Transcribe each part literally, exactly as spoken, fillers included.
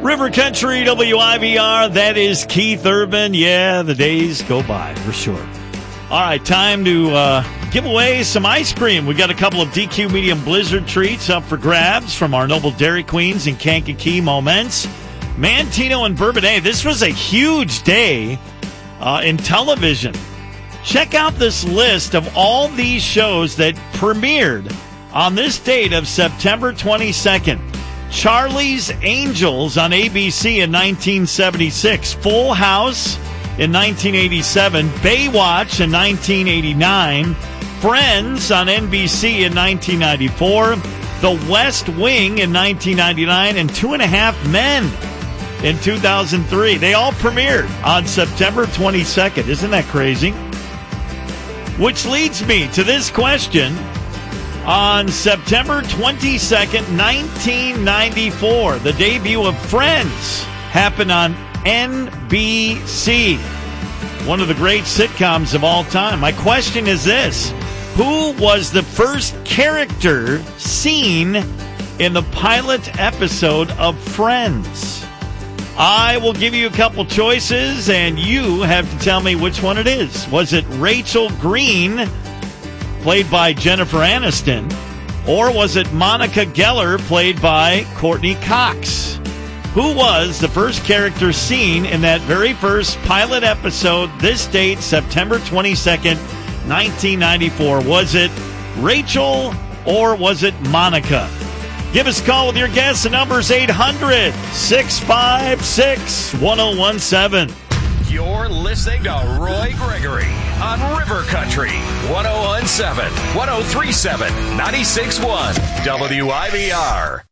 River Country, W I V R, that is Keith Urban. Yeah, the days go by for sure. All right, time to uh, give away some ice cream. We got a couple of D Q Medium Blizzard treats up for grabs from our Noble Dairy Queens and Kankakee Moments. Mantino and Bourbon. Hey, this was a huge day uh, in television. Check out this list of all these shows that premiered on this date of September twenty-second. Charlie's Angels on A B C in nineteen seventy-six. Full House in nineteen eighty-seven. Baywatch in nineteen eighty-nine. Friends on N B C in nineteen ninety-four. The West Wing in nineteen ninety-nine. And Two and a Half Men in two thousand three. They all premiered on September twenty-second. Isn't that crazy? Which leads me to this question. On September twenty-second, nineteen ninety-four, the debut of Friends happened on N B C, one of the great sitcoms of all time. My question is this: who was the first character seen in the pilot episode of Friends? I will give you a couple choices, and you have to tell me which one it is. Was it Rachel Green, played by Jennifer Aniston, or was it Monica Geller, played by Courtney Cox? Who was the first character seen in that very first pilot episode, this date, September twenty-second, nineteen ninety-four? Was it Rachel or was it Monica? Give us a call with your guess. The number's eight hundred, six five six, one oh one seven. You're listening to Roy Gregory on River Country, one oh one seven, one oh three seven, ninety-six point one, W I V R.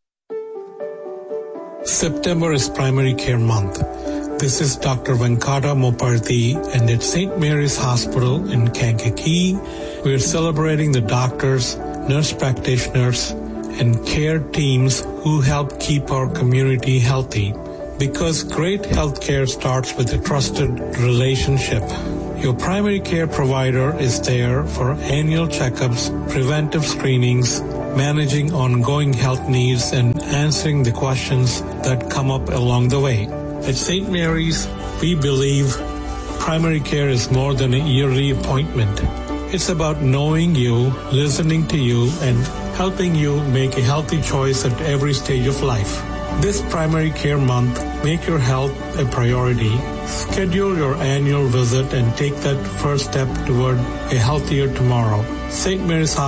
September is Primary Care Month. This is Doctor Venkata Moparthy, and at Saint Mary's Hospital in Kankakee, we're celebrating the doctors, nurse practitioners, and care teams who help keep our community healthy. Because great health care starts with a trusted relationship. Your primary care provider is there for annual checkups, preventive screenings, managing ongoing health needs, and answering the questions that come up along the way. At Saint Mary's, we believe primary care is more than a yearly appointment. It's about knowing you, listening to you, and helping you make a healthy choice at every stage of life. This Primary Care Month, make your health a priority. Schedule your annual visit and take that first step toward a healthier tomorrow. Saint Mary's